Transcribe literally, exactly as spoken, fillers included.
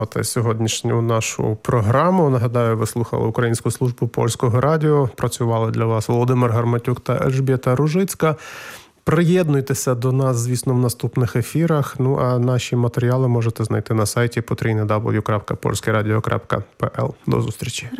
Сьогоднішню нашу програму. Нагадаю, ви слухали Українську службу Польського радіо. Працювали для вас Володимир Гарматюк та Ельжбєта Ружицька. Приєднуйтеся до нас, звісно, в наступних ефірах. Ну, а наші матеріали можете знайти на сайті дабл ю дабл ю дабл ю крапка польське радіо крапка пі ел. До зустрічі.